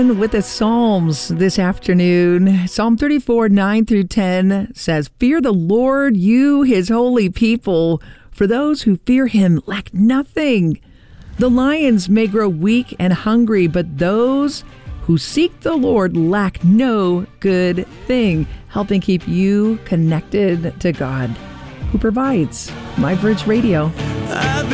With the Psalms this afternoon, Psalm 34, 9 through 10 says, "Fear the Lord, you his holy people, for those who fear him lack nothing. The lions may grow weak and hungry, but those who seek the Lord lack no good thing," helping keep you connected to God, who provides. My Bridge Radio.